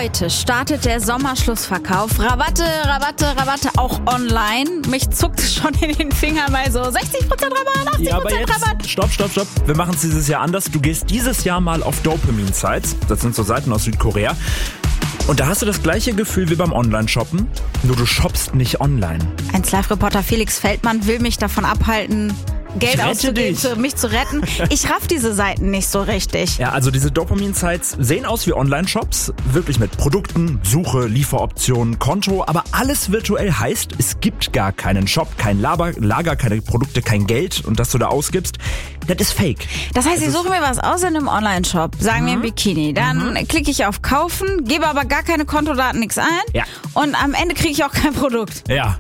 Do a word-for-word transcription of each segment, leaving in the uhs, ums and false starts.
Heute startet der Sommerschlussverkauf. Rabatte, Rabatte, Rabatte, auch online. Mich zuckt es schon in den Fingern bei so sechzig Prozent Rabatt, achtzig Prozent Ja, aber jetzt, Rabatt. stopp, stopp, stopp. Wir machen es dieses Jahr anders. Du gehst dieses Jahr mal auf Dopamin-Sites. Das sind so Seiten aus Südkorea. Und da hast du das gleiche Gefühl wie beim Online-Shoppen. Nur du shoppst nicht online. Eins Live-Reporter Felix Feldmann will mich davon abhalten, Geld rette auszugeben, dich. für mich zu retten. Ich raff diese Seiten nicht so richtig. Ja, also diese Dopamin-Sites sehen aus wie Online-Shops. Wirklich mit Produkten, Suche, Lieferoptionen, Konto. Aber alles virtuell heißt, es gibt gar keinen Shop, kein Lager, Lager, keine Produkte, kein Geld. Und das du da ausgibst, das ist fake. Das heißt, ich suche mir was aus in einem Online-Shop, sagen wir ein Bikini. Dann mhm. klicke ich auf Kaufen, gebe aber gar keine Kontodaten, nichts ein. Ja. Und am Ende kriege ich auch kein Produkt. Ja.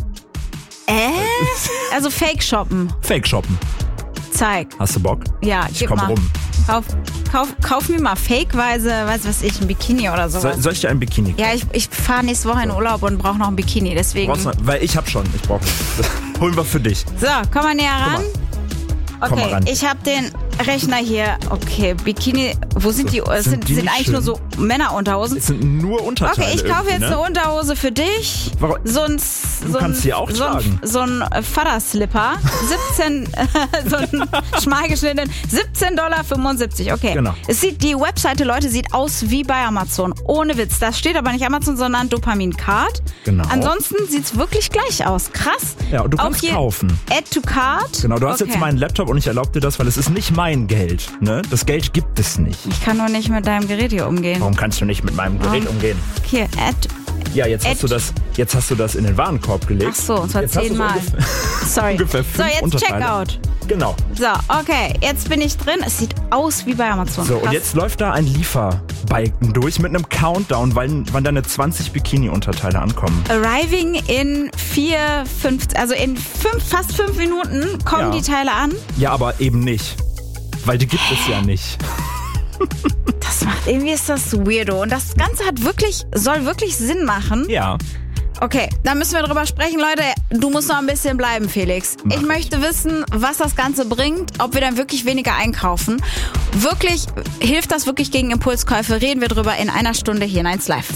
Äh? Also Fake-Shoppen. Fake-Shoppen. Zeig. Hast du Bock? Ja, Ich gib komm mal. rum. Kauf, kauf, kauf mir mal fakeweise, weiß was ich, ein Bikini oder sowas. Soll, soll ich dir ein Bikini? Ja, ich, ich fahre nächste Woche in Urlaub und brauche noch ein Bikini, deswegen. Brauchst du, weil ich hab schon. Ich brauch Holen wir für dich. So, komm mal näher ran. Komm mal Okay, ran. ich habe den Rechner hier. Okay, Bikini, wo sind die? Es sind sind, die sind nicht eigentlich schön? nur so Männerunterhosen. Es sind nur Unterteile. Okay, ich kaufe jetzt irgendwie, eine ne? Unterhose für dich. Warum? So ein, so kannst ein, sie auch so ein, tragen. so ein Vaterslipper. siebzehn, so ein schmal geschnitten. siebzehn Komma fünfundsiebzig Dollar. Okay. Genau. Es sieht, die Webseite, Leute, sieht aus wie bei Amazon. Ohne Witz. Da steht aber nicht Amazon, sondern Dopamin Card. Genau. Ansonsten sieht's wirklich gleich aus. Krass. Ja, und du Auch kannst hier kaufen. Add to Card. Genau, du hast Okay. jetzt meinen Laptop und ich erlaube dir das, weil es ist nicht mein Geld. Ne? Das Geld gibt es nicht. Ich kann nur nicht mit deinem Gerät hier umgehen. Warum kannst du nicht mit meinem Gerät umgehen? Hier, Add. Ja, jetzt hast Ed- du das, jetzt hast du das in den Warenkorb gelegt. Ach so, und zwar Jetzt hast du so zehnmal. ungefähr- Sorry. ungefähr So, fünf jetzt Unterteile. Checkout. Genau. So, okay, jetzt bin ich drin. Es sieht aus wie bei Amazon. So, und Krass. jetzt läuft da ein Lieferbalken durch mit einem Countdown, wann, wann deine zwanzig Bikini-Unterteile ankommen. Arriving in vier, fünf, also in fünf, fast fünf Minuten kommen Ja. die Teile an. Ja, aber eben nicht. Weil die gibt es ja nicht. Das macht, irgendwie ist das weirdo. Und das Ganze hat wirklich, soll wirklich Sinn machen. Ja. Okay, da müssen wir drüber sprechen, Leute. Du musst noch ein bisschen bleiben, Felix. Mach ich ich. möchte wissen, was das Ganze bringt, ob wir dann wirklich weniger einkaufen. Wirklich, hilft das wirklich gegen Impulskäufe? Reden wir drüber in einer Stunde hier in eins Live.